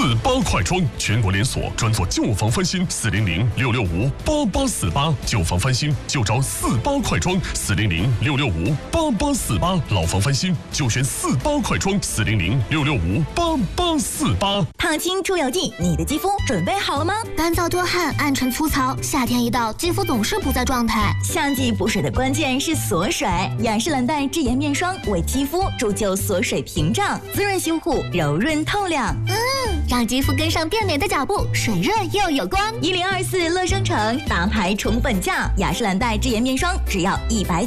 48快装，全国连锁，专做旧房翻新，400-665-8848，旧房翻新就找48快装，400-665-8848，老房翻新就选48快装，400-665-8848。 烫青出油剂，你的肌肤准备好了吗？ 干燥多汗，暗沉粗糙，夏天一到，肌肤总是不在状态。 夏季补水的关键是锁水，雅诗兰黛智颜面霜为肌肤铸就锁水屏障，滋润修护，柔润透亮。 让肌肤跟上变美的脚步，水润又有光。 1024乐生城大牌宠本价，雅诗兰黛智颜面霜只要100。